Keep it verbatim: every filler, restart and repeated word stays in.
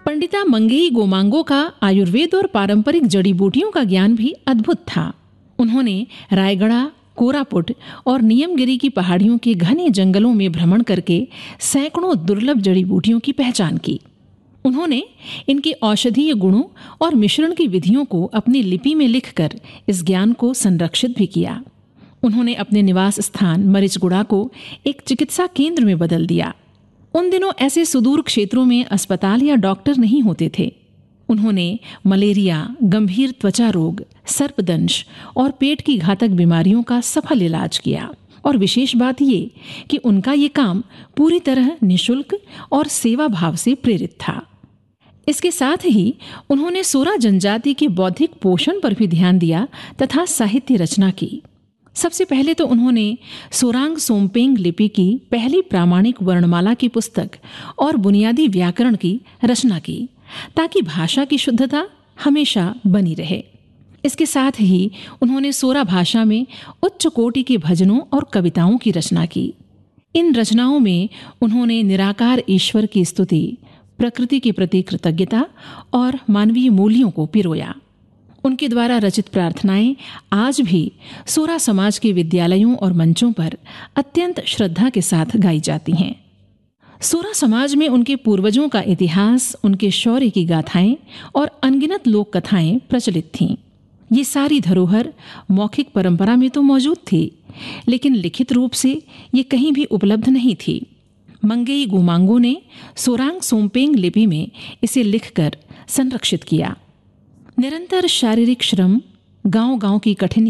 पंडिता मंगेई गोमांगो का आयुर्वेद और पारंपरिक जड़ी बूटियों का ज्ञान भी अद्भुत था। उन्होंने रायगढ़, कोरापुट और नियमगिरी की पहाड़ियों के घने जंगलों में भ्रमण करके सैकड़ों दुर्लभ जड़ी बूटियों की पहचान की। उन्होंने इनके औषधीय गुणों और मिश्रण की विधियों को अपनी लिपि में लिखकर इस ज्ञान को संरक्षित भी किया। उन्होंने अपने निवास स्थान मरिचगुड़ा को एक चिकित्सा केंद्र में बदल दिया। उन दिनों ऐसे सुदूर क्षेत्रों में अस्पताल या डॉक्टर नहीं होते थे। उन्होंने मलेरिया, गंभीर त्वचा रोग, सर्पदंश और पेट की घातक बीमारियों का सफल इलाज किया। और विशेष बात ये कि उनका ये काम पूरी तरह निःशुल्क और सेवा भाव से प्रेरित था। इसके साथ ही उन्होंने सोरा जनजाति के बौद्धिक पोषण पर भी ध्यान दिया तथा साहित्य रचना की। सबसे पहले तो उन्होंने सोरांग सोमपेंग लिपि की पहली प्रामाणिक वर्णमाला की पुस्तक और बुनियादी व्याकरण की रचना की, ताकि भाषा की शुद्धता हमेशा बनी रहे। इसके साथ ही उन्होंने सोरा भाषा में उच्च कोटि के भजनों और कविताओं की रचना की। इन रचनाओं में उन्होंने निराकार ईश्वर की स्तुति, प्रकृति के प्रति कृतज्ञता और मानवीय मूल्यों को पिरोया। उनके द्वारा रचित प्रार्थनाएं आज भी सोरा समाज के विद्यालयों और मंचों पर अत्यंत श्रद्धा के साथ गाई जाती हैं। सोरा समाज में उनके पूर्वजों का इतिहास, उनके शौर्य की गाथाएं और अनगिनत लोक कथाएं प्रचलित थीं। ये सारी धरोहर मौखिक परंपरा में तो मौजूद थी, लेकिन लिखित रूप से ये कहीं भी उपलब्ध नहीं थी। मंगेई गोमांगो ने सोरांग सोमपेंग लिपि में इसे लिखकर संरक्षित किया। निरंतर शारीरिक श्रम, गांव-गांव की कठिन